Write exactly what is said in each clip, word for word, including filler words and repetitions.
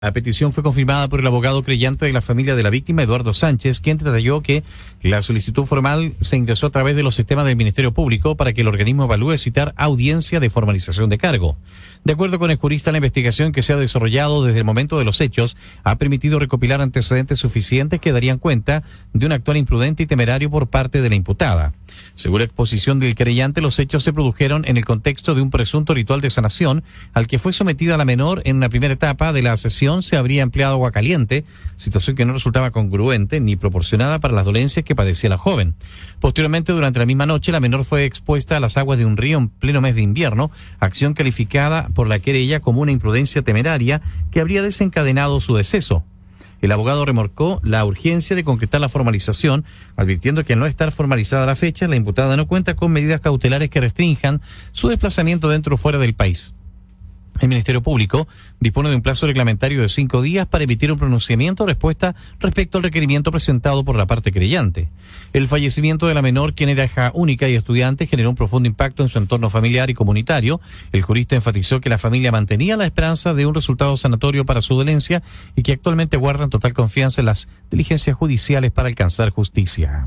La petición fue confirmada por el abogado creyente de la familia de la víctima, Eduardo Sánchez, quien detalló que la solicitud formal se ingresó a través de los sistemas del Ministerio Público para que el organismo evalúe citar audiencia de formalización de cargo. De acuerdo con el jurista, la investigación que se ha desarrollado desde el momento de los hechos ha permitido recopilar antecedentes suficientes que darían cuenta de un actuar imprudente y temerario por parte de la imputada. Según la exposición del querellante, los hechos se produjeron en el contexto de un presunto ritual de sanación al que fue sometida la menor. En una primera etapa de la sesión se habría empleado agua caliente, situación que no resultaba congruente ni proporcionada para las dolencias que padecía la joven. Posteriormente, durante la misma noche, la menor fue expuesta a las aguas de un río en pleno mes de invierno, acción calificada por la querella como una imprudencia temeraria que habría desencadenado su deceso. El abogado remorcó la urgencia de concretar la formalización, advirtiendo que al no estar formalizada la fecha, la imputada no cuenta con medidas cautelares que restrinjan su desplazamiento dentro o fuera del país. El Ministerio Público dispone de un plazo reglamentario de cinco días para emitir un pronunciamiento o respuesta respecto al requerimiento presentado por la parte creyente. El fallecimiento de la menor, quien era hija única y estudiante, generó un profundo impacto en su entorno familiar y comunitario. El jurista enfatizó que la familia mantenía la esperanza de un resultado sanatorio para su dolencia y que actualmente guardan total confianza en las diligencias judiciales para alcanzar justicia.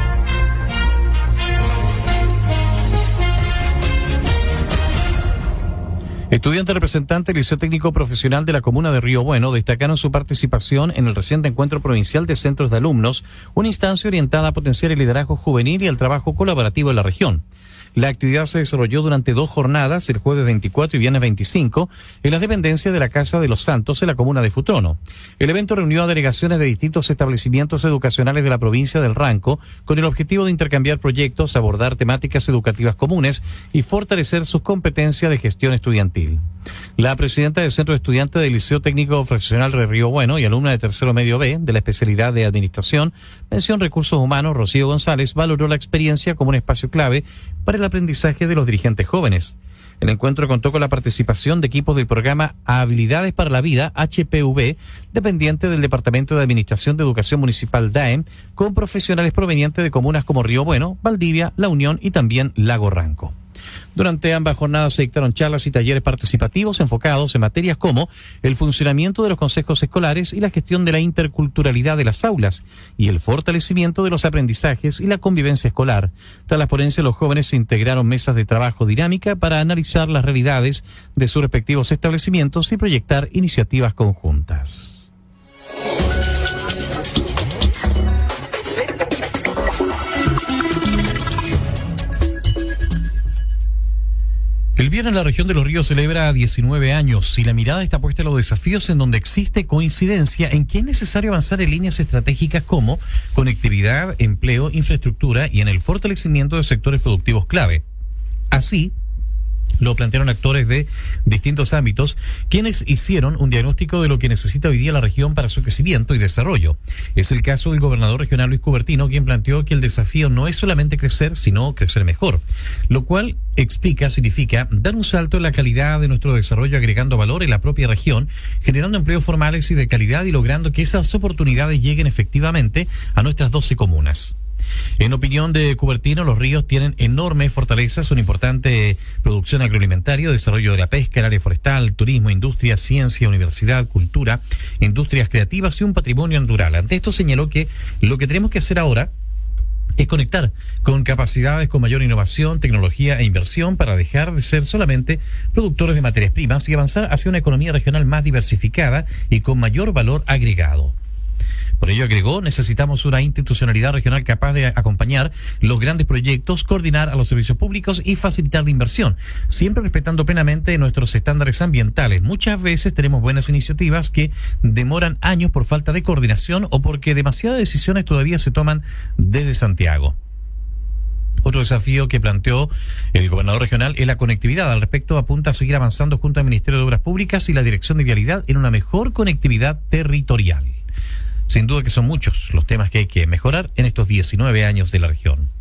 Estudiantes representantes del Liceo Técnico Profesional de la Comuna de Río Bueno destacaron su participación en el reciente Encuentro Provincial de Centros de Alumnos, una instancia orientada a potenciar el liderazgo juvenil y el trabajo colaborativo en la región. La actividad se desarrolló durante dos jornadas, el jueves veinticuatro y viernes veinticinco, en las dependencias de la Casa de los Santos, en la comuna de Futrono. El evento reunió a delegaciones de distintos establecimientos educacionales de la provincia del Ranco, con el objetivo de intercambiar proyectos, abordar temáticas educativas comunes y fortalecer sus competencias de gestión estudiantil. La presidenta del Centro de Estudiantes del Liceo Técnico Profesional de Río Bueno y alumna de tercero medio B de la especialidad de Administración, mención Recursos Humanos, Rocío González, valoró la experiencia como un espacio clave para el aprendizaje de los dirigentes jóvenes. El encuentro contó con la participación de equipos del programa Habilidades para la Vida, H P V, dependiente del Departamento de Administración de Educación Municipal D A E M, con profesionales provenientes de comunas como Río Bueno, Valdivia, La Unión y también Lago Ranco. Durante ambas jornadas se dictaron charlas y talleres participativos enfocados en materias como el funcionamiento de los consejos escolares y la gestión de la interculturalidad de las aulas y el fortalecimiento de los aprendizajes y la convivencia escolar. Tras las ponencias, los jóvenes se integraron mesas de trabajo dinámica para analizar las realidades de sus respectivos establecimientos y proyectar iniciativas conjuntas. El viernes la región de Los Ríos celebra diecinueve años y la mirada está puesta en los desafíos en donde existe coincidencia en que es necesario avanzar en líneas estratégicas como conectividad, empleo, infraestructura y en el fortalecimiento de sectores productivos clave. Así lo plantearon actores de distintos ámbitos, quienes hicieron un diagnóstico de lo que necesita hoy día la región para su crecimiento y desarrollo. Es el caso del gobernador regional Luis Cubertino, quien planteó que el desafío no es solamente crecer, sino crecer mejor, lo cual explica, significa dar un salto en la calidad de nuestro desarrollo, agregando valor en la propia región, generando empleos formales y de calidad y logrando que esas oportunidades lleguen efectivamente a nuestras doce comunas. En opinión de Cubertino, los ríos tienen enormes fortalezas, una importante producción agroalimentaria, desarrollo de la pesca, el área forestal, turismo, industria, ciencia, universidad, cultura, industrias creativas y un patrimonio natural. Ante esto señaló que lo que tenemos que hacer ahora es conectar con capacidades con mayor innovación, tecnología e inversión para dejar de ser solamente productores de materias primas y avanzar hacia una economía regional más diversificada y con mayor valor agregado. Por ello, agregó, necesitamos una institucionalidad regional capaz de acompañar los grandes proyectos, coordinar a los servicios públicos y facilitar la inversión, siempre respetando plenamente nuestros estándares ambientales. Muchas veces tenemos buenas iniciativas que demoran años por falta de coordinación o porque demasiadas decisiones todavía se toman desde Santiago. Otro desafío que planteó el gobernador regional es la conectividad. Al respecto, apunta a seguir avanzando junto al Ministerio de Obras Públicas y la Dirección de Vialidad en una mejor conectividad territorial. Sin duda que son muchos los temas que hay que mejorar en estos diecinueve años de la región.